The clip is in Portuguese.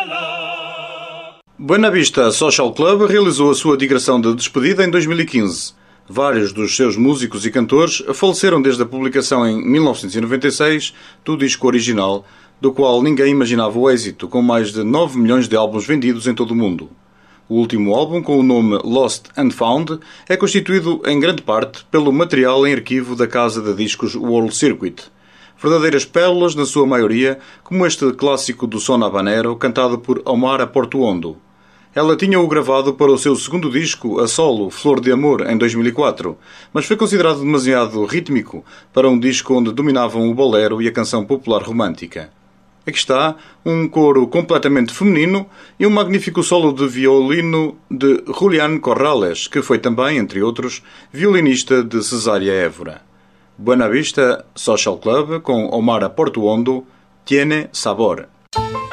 Buena Vista Social Club realizou a sua digressão de despedida em 2015. Vários dos seus músicos e cantores faleceram desde a publicação em 1996 do disco original, do qual ninguém imaginava o êxito, com mais de 9 milhões de álbuns vendidos em todo o mundo. O último álbum, com o nome Lost and Found, é constituído em grande parte pelo material em arquivo da casa de discos World Circuit. Verdadeiras pérolas, na sua maioria, como este clássico do son habanero, cantado por Omar Portuondo. Ela tinha-o gravado para o seu segundo disco, a solo, Flor de Amor, em 2004, mas foi considerado demasiado rítmico para um disco onde dominavam o bolero e a canção popular romântica. Aqui está um coro completamente feminino e um magnífico solo de violino de Julián Corrales, que foi também, entre outros, violinista de Cesária Évora. Buena Vista Social Club, com Omar Portuondo, Tiene Sabor.